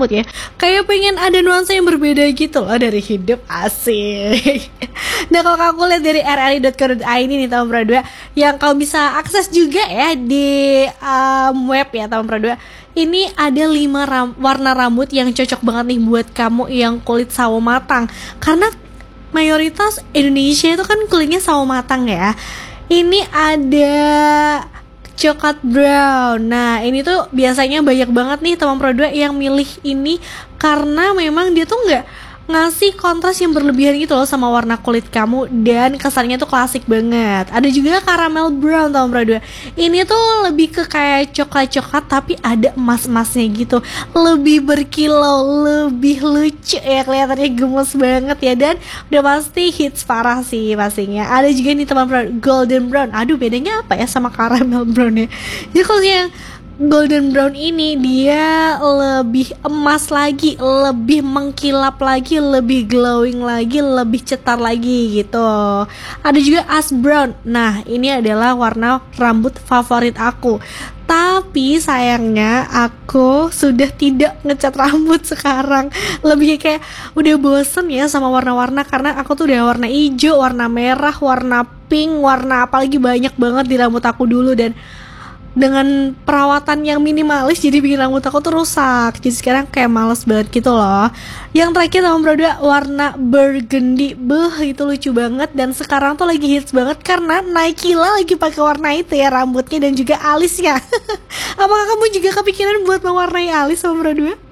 rambut ya. Kayak pengen ada nuansa yang berbeda gitu loh dari hidup, asik. Nah kalau kamu lihat dari rri.co.id nih tahun Pro 2 yang kamu bisa akses juga ya di web ya tahun Pro 2. Ini ada 5 warna rambut yang cocok banget nih buat kamu yang kulit sawo matang. Karena mayoritas Indonesia itu kan kulitnya sawo matang ya. Ini ada coklat brown. Nah ini tuh biasanya banyak banget nih teman Pro 2 yang milih ini karena memang dia tuh nggak ngasih kontras yang berlebihan gitu loh sama warna kulit kamu, dan kesannya tuh klasik banget. Ada juga caramel brown tahun Pro 2. Ini tuh lebih ke kayak coklat-coklat tapi ada emas-emasnya gitu, lebih berkilau, lebih lucu ya, kelihatannya gemes banget ya, dan udah pasti hits parah sih pastinya. Ada juga nih teman Pro golden brown. Aduh bedanya apa ya sama caramel brown ya? Jadi kalau yang golden brown ini dia lebih emas lagi, lebih mengkilap lagi, lebih glowing lagi, lebih cetar lagi gitu. Ada juga ash brown. Nah ini adalah warna rambut favorit aku. Tapi sayangnya aku sudah tidak ngecat rambut sekarang. Lebih kayak udah bosen ya sama warna-warna, karena aku tuh udah warna hijau, warna merah, warna pink, warna apalagi banyak banget di rambut aku dulu, dan dengan perawatan yang minimalis jadi bikin rambut aku tuh rusak. Jadi sekarang kayak males banget gitu loh. Yang terakhir tahun Pro 2 warna burgundy. Itu lucu banget, dan sekarang tuh lagi hits banget karena Naikila lagi pakai warna itu ya rambutnya dan juga alisnya. Apakah kamu juga kepikiran buat mewarnai alis tahun Pro 2?